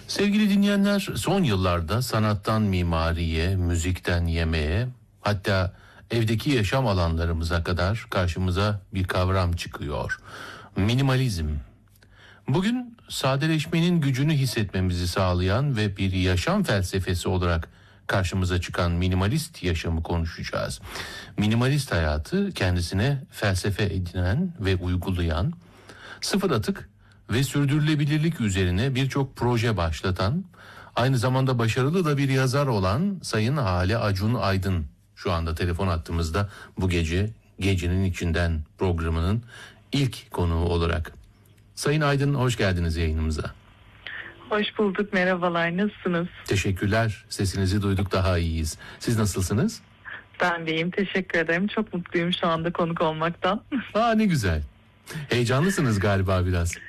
Sevgili dinleyenler, son yıllarda sanattan mimariye, müzikten yemeğe, hatta evdeki yaşam alanlarımıza kadar karşımıza bir kavram çıkıyor. Minimalizm. Bugün sadeleşmenin gücünü hissetmemizi sağlayan ve bir yaşam felsefesi olarak karşımıza çıkan minimalist yaşamı konuşacağız. Minimalist hayatı kendisine felsefe edinen ve uygulayan, sıfır atık ve sürdürülebilirlik üzerine birçok proje başlatan, aynı zamanda başarılı da bir yazar olan Sayın Hale Acun Aydın şu anda telefon hattımızda bu gece Gecenin İçinden programının ilk konuğu olarak. Sayın Aydın, hoş geldiniz yayınımıza. Hoş bulduk, merhabalar, nasılsınız? Teşekkürler, sesinizi duyduk, daha iyiyiz. Siz nasılsınız? Ben de iyiyim, teşekkür ederim. Çok mutluyum şu anda konuk olmaktan. Ne güzel. Heyecanlısınız galiba biraz.